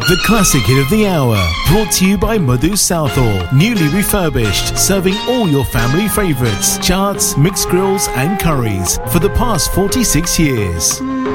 The classic hit of the hour, brought to you by Madhu Southall. Newly refurbished, serving all your family favourites, charts, mixed grills and curries for the past 46 years.